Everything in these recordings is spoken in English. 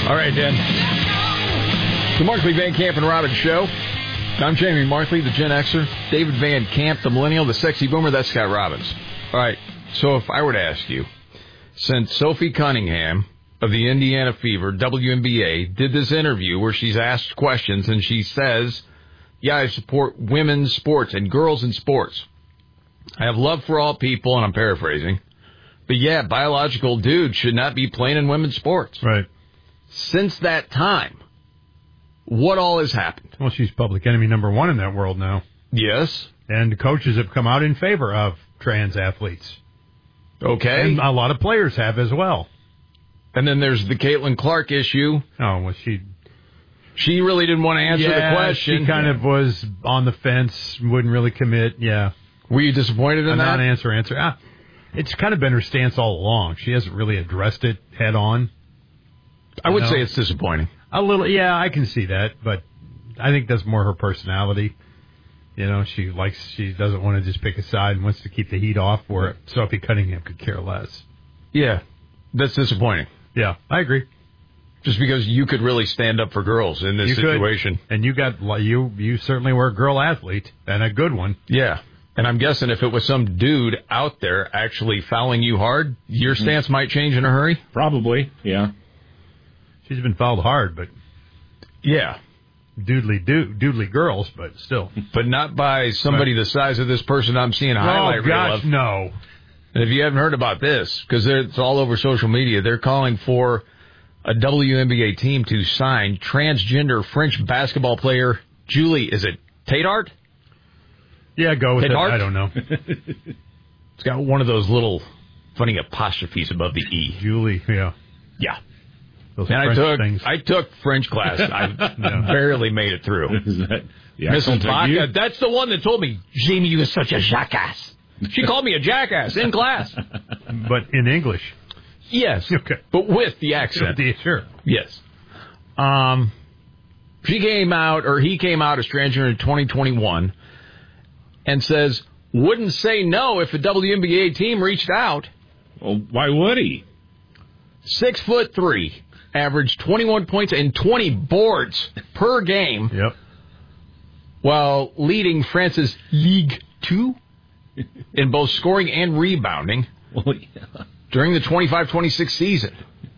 All right, then. The Markley, Van Camp, and Robbins Show. I'm Jamie Markley, the Gen Xer. David Van Camp, the Millennial, the Sexy Boomer. That's Scott Robbins. All right, so if I were to ask you, since Sophie Cunningham of the Indiana Fever, WNBA, did this interview where she's asked questions and she says, yeah, I support women's sports and girls in sports. I have love for all people, and I'm paraphrasing. But yeah, biological dudes should not be playing in women's sports. Right. Since that time, what all has happened? Well, she's public enemy number one in that world now. Yes. And coaches have come out in favor of trans athletes. Okay. And a lot of players have as well. And then there's the Caitlin Clark issue. Oh, well, she really didn't want to answer the question. She kind of was on the fence, wouldn't really commit, yeah. Were you disappointed in that? A non-answer. It's kind of been her stance all along. She hasn't really addressed it head on. I would say it's disappointing. A little, yeah, I can see that, but I think that's more her personality. You know, she doesn't want to just pick a side and wants to keep the heat off, where Sophie Cunningham could care less. Yeah, that's disappointing. Yeah, I agree. Just because you could really stand up for girls in this situation. And you certainly were a girl athlete, and a good one. Yeah. And I'm guessing if it was some dude out there actually fouling you hard, your stance might change in a hurry? Probably, yeah. She's been fouled hard, but... Yeah. Doodly girls, but still. But not by somebody the size of this person I'm seeing a highlight reel of. Oh, gosh, no. And if you haven't heard about this, because it's all over social media, they're calling for a WNBA team to sign transgender French basketball player Julie, is it Tadart? Yeah, go with it. I don't know. It's got one of those little funny apostrophes above the E. Julie, yeah. Yeah. Those and I took French class. I barely made it through. Mrs. Baca, that's the one that told me, Jamie, you are such a jackass. She called me a jackass in class. But in English. Yes. Okay. But with the accent. Sure. Yes. He came out as transgender in 2021 and says, wouldn't say no if a WNBA team reached out. Well, why would he? 6'3", averaged 21 points and 20 boards per game. Yep. While leading France's Ligue 2 in both scoring and rebounding during the 25-26 season.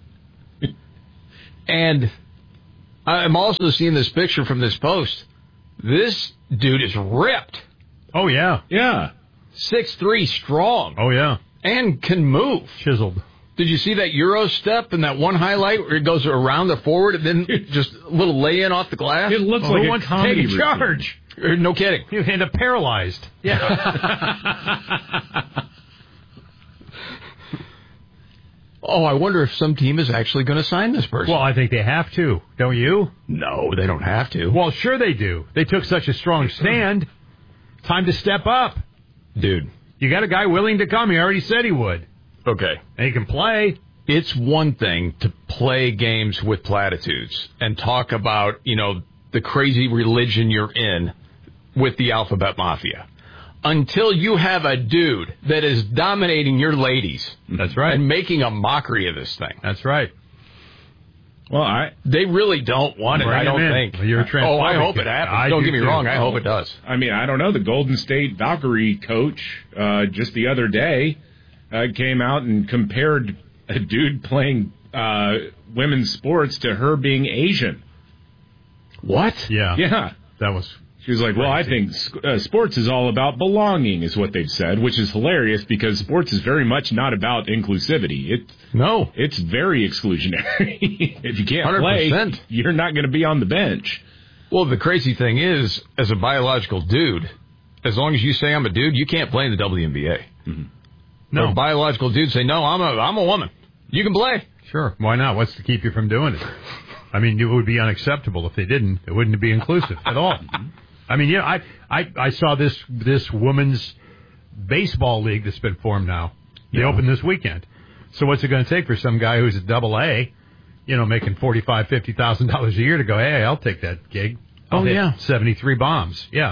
And I'm also seeing this picture from this post. This dude is ripped. Oh, yeah. Yeah. 6'3", strong. Oh, yeah. And can move. Chiseled. Did you see that Euro step and that one highlight where it goes around the forward and then just a little lay-in off the glass? It looks like a comedy take charge. No kidding. You end up paralyzed. Yeah. Oh, I wonder if some team is actually going to sign this person. Well, I think they have to. Don't you? No, they don't have to. Well, sure they do. They took such a strong stand. Time to step up. Dude. You got a guy willing to come. He already said he would. Okay. And he can play. It's one thing to play games with platitudes and talk about, the crazy religion you're in with the Alphabet Mafia. Until you have a dude that is dominating your ladies. That's right. And making a mockery of this thing. That's right. Well, they really don't want it, I don't think. Well, you're a I hope it happens. Don't get me wrong. I hope it does. I mean, I don't know. The Golden State Valkyrie coach just the other day came out and compared a dude playing women's sports to her being Asian. What? Yeah. Yeah. That was... She was like, well, I think sports is all about belonging, is what they've said, which is hilarious because sports is very much not about inclusivity. It's very exclusionary. If you can't 100%. play, you're not going to be on the bench. Well, the crazy thing is, as a biological dude, as long as you say I'm a dude, you can't play in the WNBA. Mm-hmm. No. Or biological dudes say, no, I'm a woman. You can play. Sure. Why not? What's to keep you from doing it? I mean, it would be unacceptable if they didn't. It wouldn't be inclusive at all. I mean, I saw this women's baseball league that's been formed now. They opened this weekend. So what's it going to take for some guy who's a double A, making $45,000, $50,000 a year to go, hey, I'll take that gig. I'll hit 73 bombs. Yeah.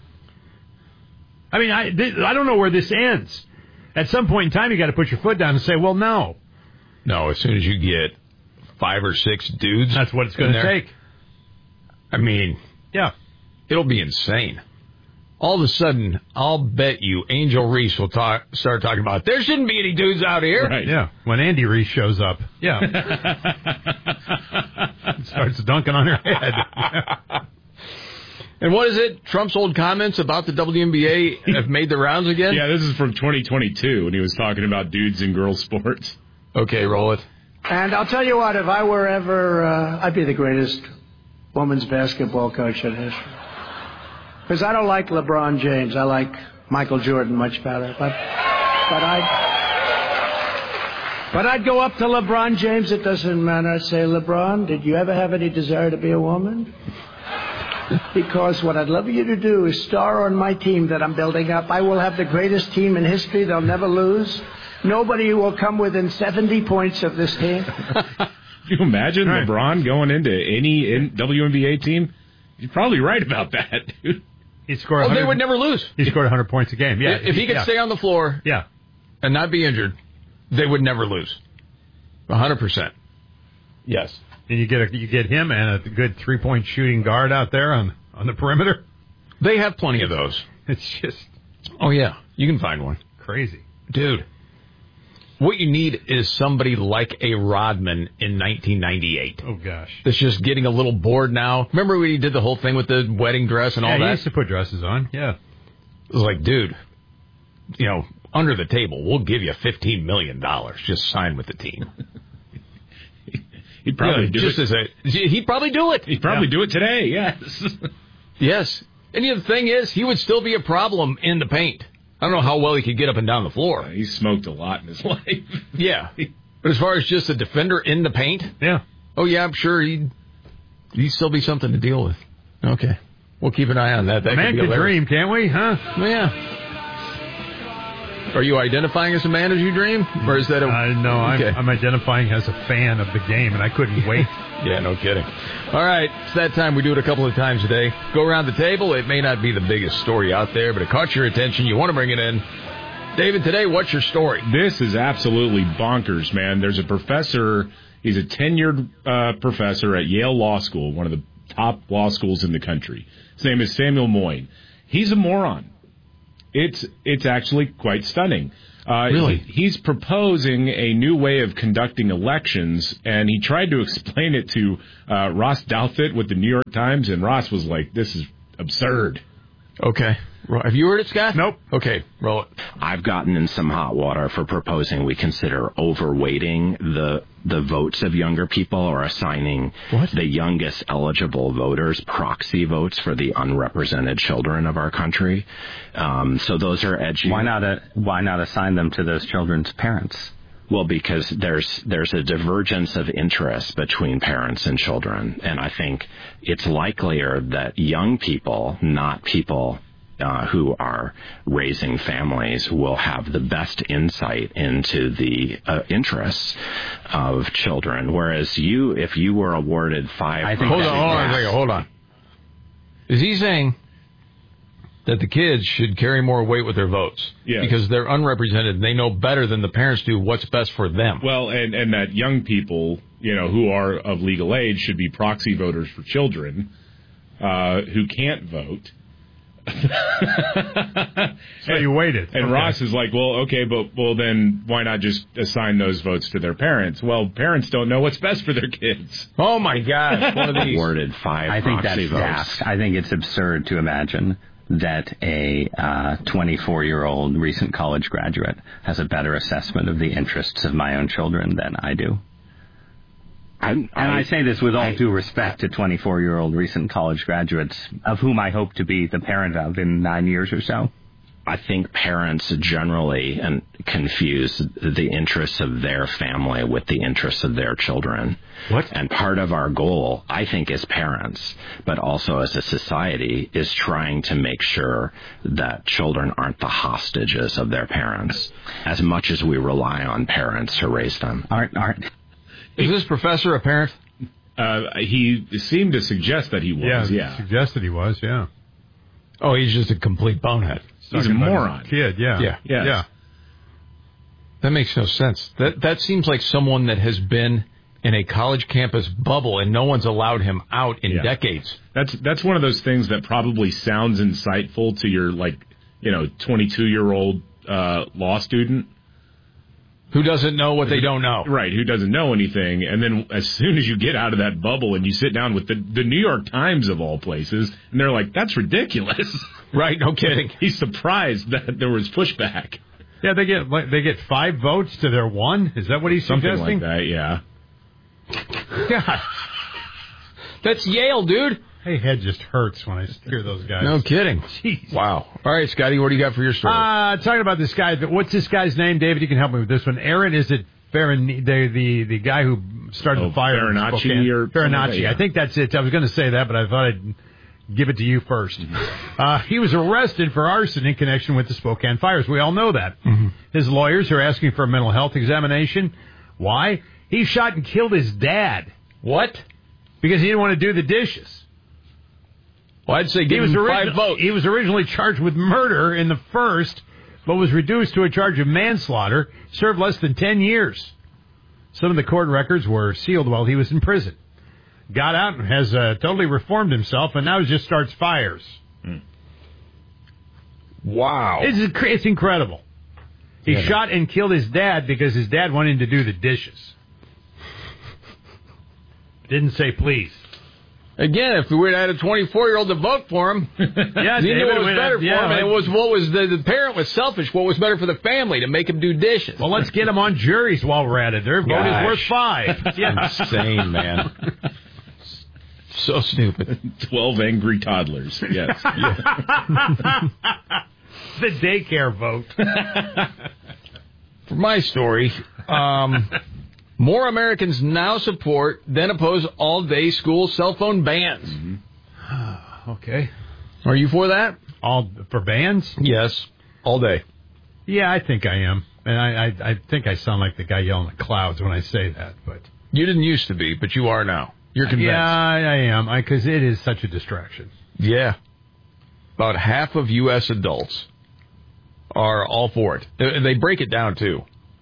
I mean, I don't know where this ends. At some point in time, you got to put your foot down and say, well, no. No, as soon as you get 5 or 6 dudes. That's what it's going to take. I mean, yeah, it'll be insane. All of a sudden, I'll bet you Angel Reese will start talking about, there shouldn't be any dudes out here. Right. Yeah, when Andy Reese shows up. Yeah. Starts dunking on her head. And what is it? Trump's old comments about the WNBA have made the rounds again? Yeah, this is from 2022 when he was talking about dudes in girls' sports. Okay, roll it. And I'll tell you what, if I were ever, I'd be the greatest women's basketball coach in history. Because I don't like LeBron James. I like Michael Jordan much better. But I'd go up to LeBron James. It doesn't matter. I'd say, LeBron, did you ever have any desire to be a woman? Because what I'd love you to do is star on my team that I'm building up. I will have the greatest team in history. They'll never lose. Nobody will come within 70 points of this team. Can you imagine LeBron going into any WNBA team? You're probably right about that, dude. He scored. They would never lose. He scored 100 points a game. Yeah, if he could stay on the floor, and not be injured, they would never lose. 100%. Yes. And you get him and a good 3-point shooting guard out there on the perimeter. They have plenty of those. It's just. Oh yeah, you can find one. Crazy, dude. What you need is somebody like a Rodman in 1998. Oh, gosh. That's just getting a little bored now. Remember when he did the whole thing with the wedding dress and all that? Yeah, he used to put dresses on, yeah. It was like, dude, under the table, we'll give you $15 million. Just sign with the team. He'd probably do it. He'd probably do it. He'd probably do it today, yes. Yes. And the thing is, he would still be a problem in the paint. I don't know how well he could get up and down the floor. He smoked a lot in his life. Yeah. But as far as just a defender in the paint? Yeah. Oh, yeah, I'm sure he'd still be something to deal with. Okay. We'll keep an eye on that. That man could dream, can't we? Huh? Yeah. Are you identifying as a man as you dream? Or is that no, I'm identifying as a fan of the game, and I couldn't wait. Yeah, no kidding. All right, it's that time. We do it a couple of times a day. Go around the table. It may not be the biggest story out there, but it caught your attention. You want to bring it in. David, today, what's your story? This is absolutely bonkers, man. There's a professor. He's a tenured professor at Yale Law School, one of the top law schools in the country. His name is Samuel Moyn. He's a moron. It's actually quite stunning. Really? He's proposing a new way of conducting elections, and he tried to explain it to Ross Douthat with the New York Times, and Ross was like, this is absurd. Okay. Have you heard it, Scott? Nope. Okay, roll it. I've gotten in some hot water for proposing we consider overweighting the votes of younger people or assigning the youngest eligible voters proxy votes for the unrepresented children of our country. So those are edgy. Why not assign them to those children's parents? Well, because there's a divergence of interest between parents and children, and I think it's likelier that young people, not people who are raising families, will have the best insight into the interests of children. Whereas if you were awarded Hold on. Is he saying that the kids should carry more weight with their votes? Yes. Because they're unrepresented and they know better than the parents do what's best for them. Well, and that young people, who are of legal age should be proxy voters for children who can't vote. So you waited. And Ross is like, well, okay, but then why not just assign those votes to their parents? Well, parents don't know what's best for their kids. Oh, my God. One of these. Awarded 5 I think proxy that's votes. daft. I think it's absurd to imagine that a 24-year-old recent college graduate has a better assessment of the interests of my own children than I do. I say this with all due respect to 24-year-old recent college graduates, of whom I hope to be the parent of in 9 years or so. I think parents generally confuse the interests of their family with the interests of their children. What? And part of our goal, I think, as parents, but also as a society, is trying to make sure that children aren't the hostages of their parents, as much as we rely on parents to raise them. Aren't. Is this professor a parent? He seemed to suggest that he was, yeah. Suggested he was, yeah. Oh, he's just a complete bonehead. He's a moron. Kid, yeah. Yeah. Yes. That makes no sense. That seems like someone that has been in a college campus bubble, and no one's allowed him out in decades. That's one of those things that probably sounds insightful to your 22-year-old law student who doesn't know what they don't know. Right, who doesn't know anything. And then as soon as you get out of that bubble and you sit down with the New York Times of all places, and they're like, that's ridiculous. Right, no kidding. He's surprised that there was pushback. Yeah, they get 5 votes to their 1. Is that what he's Something suggesting? like that, yeah. God. That's Yale, dude. My head just hurts when I hear those guys. No kidding. Jeez. Wow. All right, Scotty, what do you got for your story? Talking about this guy. What's this guy's name, David? You can help me with this one. Aaron, is it the guy who started the fire? Farinacci or Farinacci. Yeah. I think that's it. I was going to say that, but I thought I'd give it to you first. Mm-hmm. He was arrested for arson in connection with the Spokane fires. We all know that. Mm-hmm. His lawyers are asking for a mental health examination. Why? He shot and killed his dad. What? Because he didn't want to do the dishes. Well, I'd say give him 5 votes. He was originally charged with murder in the first, but was reduced to a charge of manslaughter, served less than 10 years. Some of the court records were sealed while he was in prison. Got out and has totally reformed himself, and now just starts fires. Wow. It's incredible. He shot and killed his dad because his dad wanted him to do the dishes. Didn't say please. Again, if we would have had a 24-year-old to vote for him, he knew what was better for him. And it was what was the parent was selfish. What was better for the family to make him do dishes? Well, let's get him on juries while we're at it. Their vote is worth 5. Yeah. Insane, man. So stupid. 12 angry toddlers. Yes. The daycare vote. For my story, more Americans now support than oppose all-day school cell phone bans. Mm-hmm. Okay. Are you for that? All for bans? Yes. All day. Yeah, I think I am. And I think I sound like the guy yelling at clouds when I say that. But you didn't used to be, but you are now. You're convinced. Yeah, I am. Because it is such a distraction. Yeah. About half of U.S. adults are all for it. They break it down, too.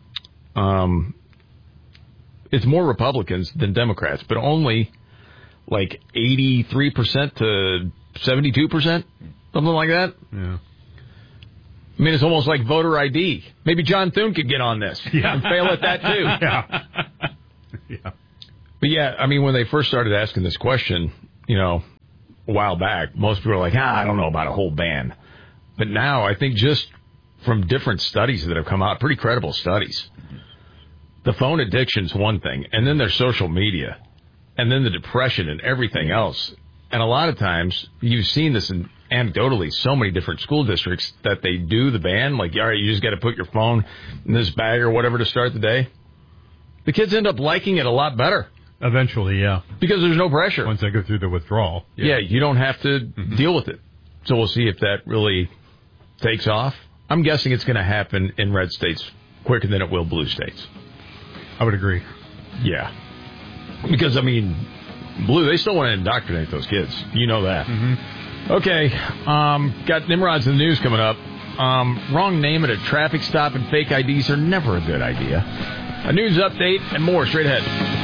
It's more Republicans than Democrats, but only like 83% to 72%, something like that. Yeah. I mean, it's almost like voter ID. Maybe John Thune could get on this and fail at that, too. Yeah. Yeah. But, yeah, I mean, when they first started asking this question, a while back, most people were like, I don't know about a whole ban. But now I think just from different studies that have come out, pretty credible studies, the phone addiction's one thing, and then there's social media, and then the depression and everything else. And a lot of times, you've seen this anecdotally, so many different school districts that they do the ban, like, all right, you just got to put your phone in this bag or whatever to start the day. The kids end up liking it a lot better. Eventually, yeah. Because there's no pressure. Once they go through the withdrawal. Yeah, you don't have to deal with it. So we'll see if that really takes off. I'm guessing it's going to happen in red states quicker than it will blue states. I would agree. Yeah. Because, I mean, blue, they still want to indoctrinate those kids. You know that. Mm-hmm. Okay. Got Nimrod's in the news coming up. Wrong name at a traffic stop and fake IDs are never a good idea. A news update and more straight ahead.